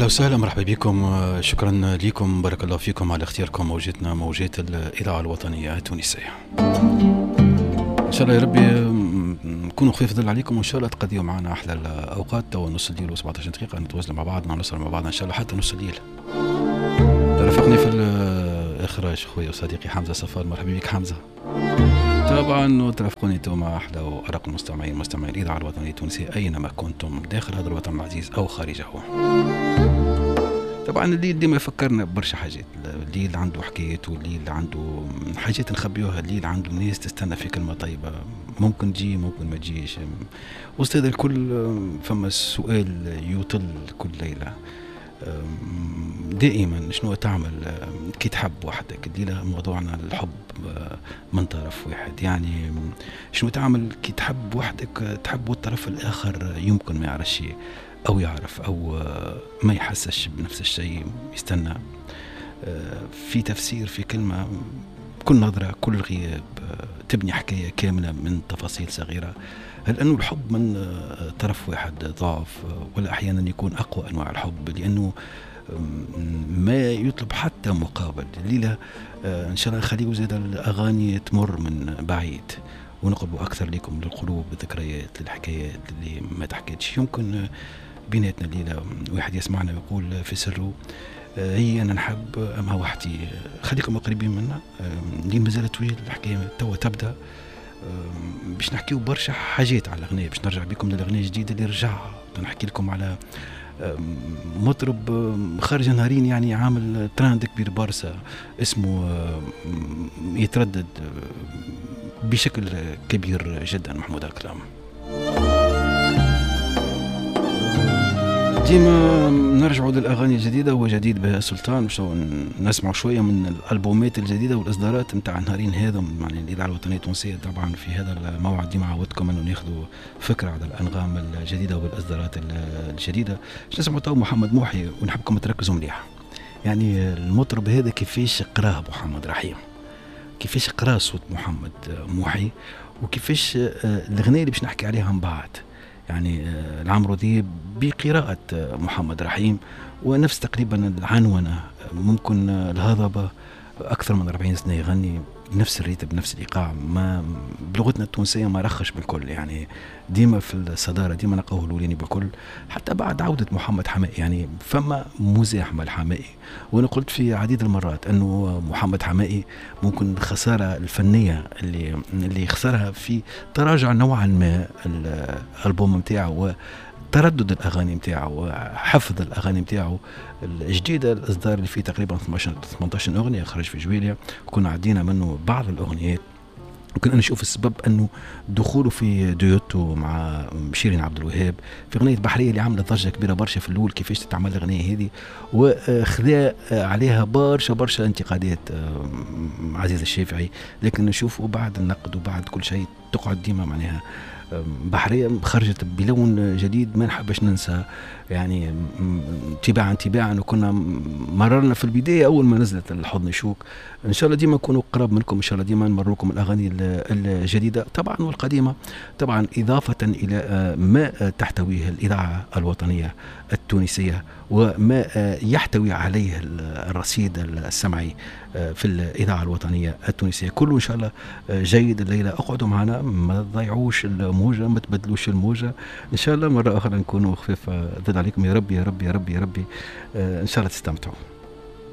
وسهلا، مرحبا بكم. شكرا لكم، بارك الله فيكم على اختياركم موجتنا موجات الإذاعة الوطنية التونسية. إن شاء الله يا ربي نكونوا خفيف ظل عليكم، وإن شاء الله تقضيوا معنا أحلى الأوقات. تو نص الليل و17 دقيقة نتواصل مع بعضنا ونوصل مع بعضنا إن شاء الله حتى نص الليل. رافقني في الإخراج خويا وصديقي حمزة صفار. مرحبا بك حمزة. طبعا ترافقوني انتم مع احلى وارق المستمعين مستمعين الاذاعه الوطنيه التونسيه اينما كنتم داخل هذا الوطن العزيز او خارجه. طبعا الليل ديما يفكرنا برشا حاجات. الليل عنده حكايات، والليل عنده حاجات نخبيوها. الليل عنده ناس تستنى في كلمه طيبه، ممكن تجي ممكن ما تجيش. وسط هذا الكل فما سؤال يطل كل ليله دائما: شنو تعمل كي تحب وحدك؟ الليلة موضوعنا الحب من طرف واحد. يعني شنو تعمل كي تحب وحدك، تحب والطرف الآخر يمكن ما يعرفش أو يعرف أو ما يحسش بنفس الشيء، يستنى في تفسير، في كلمة، كل نظرة، كل غياب تبني حكاية كاملة من تفاصيل صغيرة. هل أنه الحب من طرف واحد ضعف، ولا أحيانا يكون أقوى أنواع الحب لأنه ما يطلب حتى مقابل؟ الليلة إن شاء الله نخليه زاد الأغاني تمر من بعيد ونقربوا أكثر لكم للقلوب، الذكريات، الحكايات اللي ما تحكيتش. يمكن بيناتنا الليلة واحد يسمعنا ويقول في سره: هي أنا نحب أما وحدي. خليكم قريبين منا، الليل مازال طويل، الحكاية توا تبدأ. باش نحكيو برشا حاجات على الأغنية، باش نرجع بكم للأغنية الجديدة اللي رجع. نحكي لكم على مطرب خارج نهارين، يعني عامل تراند كبير برشا، اسمه يتردد بشكل كبير جدا، محمود الكلام. ديما نرجعوا للأغاني الجديدة. هو جديد بها السلطان، باش نسمعوا شوية من الألبومات الجديدة والإصدارات متاع نهارين هذم. يعني الإذاعة الوطنية التونسية طبعا في هذا الموعد ديما عودتكم أنه ناخذوا فكرة على الأنغام الجديدة والإصدارات الجديدة. باش نسمعوا تو محمد موحي، ونحبكم تركزوا مليح. يعني المطرب هذا كيفاش قراه محمد رحيم، كيفاش قراه صوت محمد موحي، وكيفاش الأغنية اللي باش نحكي عليها من بعد. يعني العمرو دياب بقراءة محمد رحيم، ونفس تقريبا العنونة، ممكن الهضبة أكثر من 40 سنة يغني بنفس الريتم بنفس الإيقاع. ما بلغتنا التونسية ما رخش بالكل، يعني ديما في الصدارة، ديما نلقاوه الأولاني بالكل. حتى بعد عودة محمد حمائي يعني فما مزاحمة الحمائي. وأنا قلت في عديد المرات أنه محمد حمائي ممكن الخسارة الفنية اللي خسرها في تراجع نوعا ما الألبوم متاعه، تردد الأغاني متاعه وحفظ الأغاني متاعه الجديدة. الإصدار اللي فيه تقريبا 18 أغنية خرج في جويليا، وكنا عدينا منه بعض الأغنيات. ممكن أنا أشوف السبب أنه دخوله في دويوتو مع شيرين عبد الوهاب في أغنية بحرية اللي عملت ضجة كبيرة برشا في الأول، كيفاش تتعمل الأغنية هذه، وخذا عليها برشا انتقادات عزيز الشافعي. لكن نشوفه بعد النقد وبعد كل شيء تقعد ديما معناها بحرية خرجت بلون جديد ما نحبش ننسى. يعني تباعا وكنا مررنا في البداية أول ما نزلت الحضن يشوك. إن شاء الله ديما نكونوا قرب منكم، إن شاء الله ديما نمركم الأغاني الجديدة طبعا والقديمة، طبعا إضافة إلى ما تحتويه الإذاعة الوطنية التونسية وما يحتوي عليه الرصيد السمعي في الإذاعة الوطنية التونسية. كله إن شاء الله جيد الليلة. أقعدوا معنا، ما تضيعوش الموجة، ما تبدلوش الموجة. إن شاء الله مرة أخرى نكونوا خفيف ضد عليكم. يا ربي يا ربي يا ربي يا ربي إن شاء الله تستمتعوا.